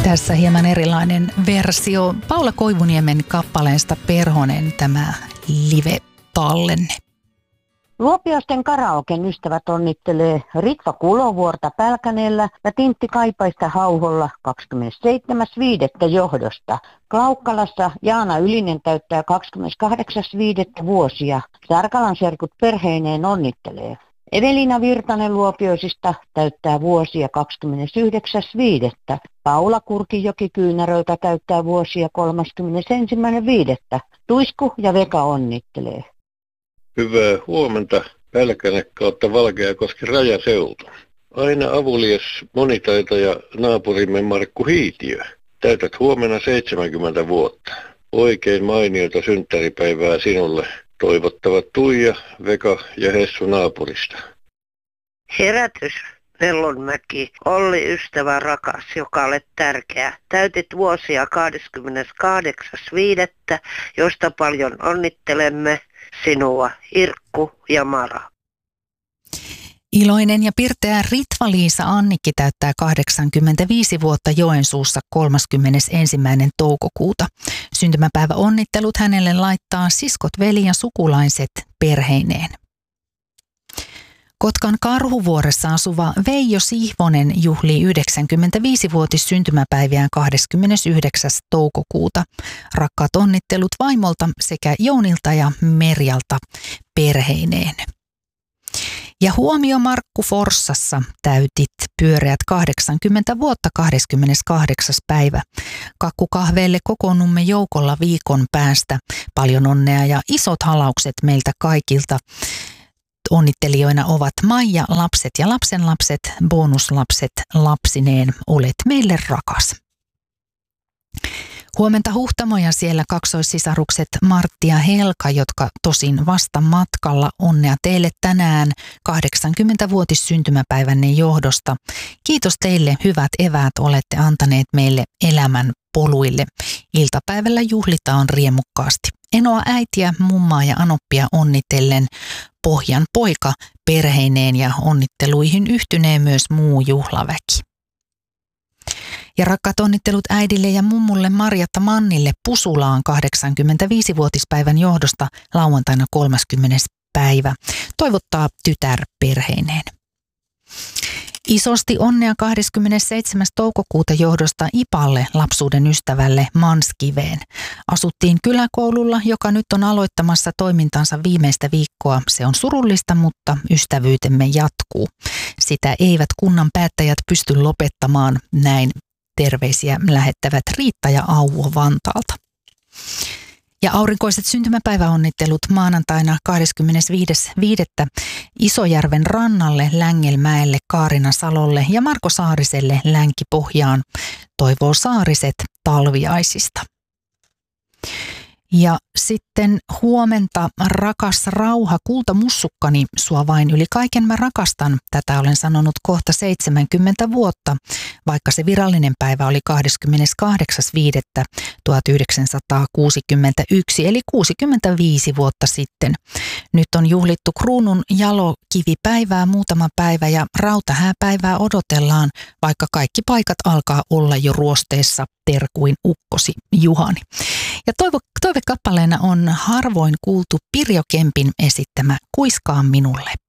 Tässä hieman erilainen versio Paula Koivuniemen kappaleesta Perhonen, tämä live-tallenne. Luopioisten karaoken ystävät onnittelee Ritva Kulovuorta Pälkäneellä ja Tintti Kaipaista Hauholla 27.5. johdosta. Klaukkalassa Jaana Ylinen täyttää 28.5. vuosia. Särkalan serkut perheineen onnittelee. Evelina Virtanen Luopioisista täyttää vuosia 29.5. Paula Kurkijoki Kyynäröltä täyttää vuosia 31.5. Tuisku ja Veka onnittelee. Hyvää huomenta, Pälkäne kautta Valkeakoski rajaseutu. Aina avulias monitaitaja naapurimme Markku Hiitiö. Täytät huomenna 70 vuotta. Oikein mainiota synttäripäivää sinulle. Toivottavat Tuija, Veka ja Hessu naapurista. Herätys, Pellonmäki, Olli ystävä rakas, joka olet tärkeä. Täytit vuosia 28.5., josta paljon onnittelemme sinua, Irkku ja Mara. Iloinen ja pirteä Ritva-Liisa Annikki täyttää 85 vuotta Joensuussa 31. toukokuuta. Syntymäpäivä onnittelut hänelle laittaa siskot, veli ja sukulaiset perheineen. Kotkan Karhuvuoressa asuva Veijo Sihvonen juhlii 95-vuotis syntymäpäiviään 29. toukokuuta. Rakkaat onnittelut vaimolta sekä Jounilta ja Merjalta perheineen. Ja huomio Markku Forssassa, täytit pyöreät 80 vuotta 28. päivä. Kakkukahveille kokoonnumme joukolla viikon päästä. Paljon onnea ja isot halaukset meiltä kaikilta. Onnittelijoina ovat Maija, lapset ja lapsenlapset, bonuslapset lapsineen. Olet meille rakas. Huomenta Huhtamoja siellä kaksoissisarukset Martti ja Helka, jotka tosin vasta matkalla. Onnea teille tänään 80-vuotis syntymäpäivänne johdosta. Kiitos teille, hyvät eväät olette antaneet meille elämän poluille. Iltapäivällä juhlitaan riemukkaasti. Enoa äitiä, mummaa ja anoppia onnitellen Pohjan poika perheineen ja onnitteluihin yhtynee myös muu juhlaväki. Ja rakkaat onnittelut äidille ja mummulle Marjatta Mannille Pusulaan 85-vuotispäivän johdosta lauantaina 30. päivä. Toivottaa tytär perheineen. Isosti onnea 27. toukokuuta johdosta Ipalle, lapsuuden ystävälle Manskiveen. Asuttiin kyläkoululla, joka nyt on aloittamassa toimintansa viimeistä viikkoa. Se on surullista, mutta ystävyytemme jatkuu. Sitä eivät kunnan päättäjät pysty lopettamaan. Näin terveisiä lähettävät Riitta ja Auvo Vantaalta. Ja aurinkoiset syntymäpäiväonnittelut maanantaina 25.5. Isojärven rannalle, Längelmäelle, Kaarina Salolle ja Marko Saariselle Länki-Pohjaan. Toivoo Saariset talviaisista. Ja sitten huomenta, rakas rauha, kultamussukkani, sua vain yli kaiken mä rakastan. Tätä olen sanonut kohta 70 vuotta, vaikka se virallinen päivä oli 28.5.1961, eli 65 vuotta sitten. Nyt on juhlittu kruunun jalokivipäivää muutama päivä ja rautahääpäivää odotellaan, vaikka kaikki paikat alkaa olla jo ruosteessa, terkuin ukkosi Juhani. Ja toivekappaleena on harvoin kuultu Pirjo Kempin esittämä Kuiskaa minulle.